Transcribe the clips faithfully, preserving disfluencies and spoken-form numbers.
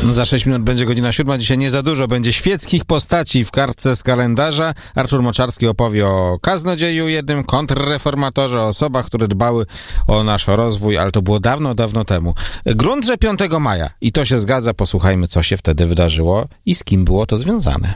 Za sześć minut będzie godzina siódma. Dzisiaj nie za dużo. Będzie świeckich postaci w kartce z kalendarza. Artur Moczarski opowie o kaznodzieju jednym, kontrreformatorze, o osobach, które dbały o nasz rozwój, ale to było dawno, dawno temu. Grunt, że piątego maja. I to się zgadza. Posłuchajmy, co się wtedy wydarzyło i z kim było to związane.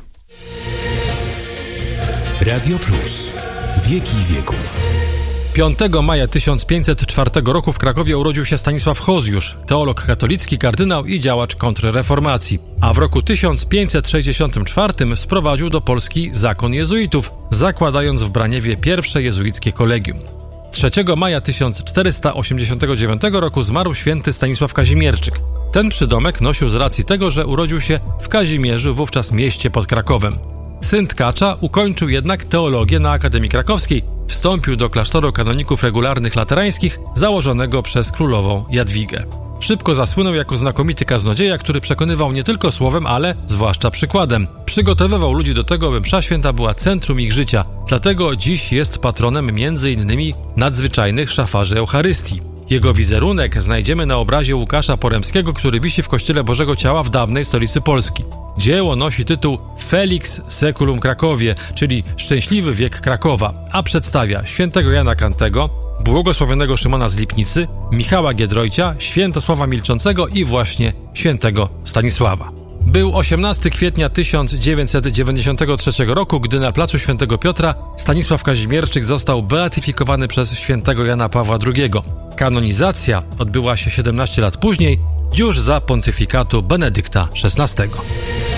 Radio Plus. Wieki wieków. piątego maja tysiąc pięćset czwartego roku w Krakowie urodził się Stanisław Hozjusz, teolog katolicki, kardynał i działacz kontrreformacji. A w roku tysiąc pięćset sześćdziesiątym czwartym sprowadził do Polski zakon jezuitów, zakładając w Braniewie pierwsze jezuickie kolegium. trzeciego maja tysiąc czterysta osiemdziesiątego dziewiątego roku zmarł święty Stanisław Kazimierczyk. Ten przydomek nosił z racji tego, że urodził się w Kazimierzu, wówczas mieście pod Krakowem. Syn tkacza ukończył jednak teologię na Akademii Krakowskiej. Wstąpił do klasztoru kanoników regularnych laterańskich założonego przez królową Jadwigę. Szybko zasłynął jako znakomity kaznodzieja, który przekonywał nie tylko słowem, ale zwłaszcza przykładem. Przygotowywał ludzi do tego, by msza święta była centrum ich życia. Dlatego dziś jest patronem między innymi nadzwyczajnych szafarzy Eucharystii. Jego wizerunek znajdziemy na obrazie Łukasza Poremskiego, który wisi w Kościele Bożego Ciała w dawnej stolicy Polski. Dzieło nosi tytuł Felix Seculum Krakowie, czyli Szczęśliwy wiek Krakowa, a przedstawia świętego Jana Kantego, błogosławionego Szymona z Lipnicy, Michała Giedroycia, Świętosława Milczącego i właśnie świętego Stanisława. Był osiemnastego kwietnia tysiąc dziewięćset dziewięćdziesiątego trzeciego roku, gdy na placu Świętego Piotra Stanisław Kazimierczyk został beatyfikowany przez świętego Jana Pawła drugiego. Kanonizacja odbyła się siedemnaście lat później, już za pontyfikatu Benedykta szesnastego.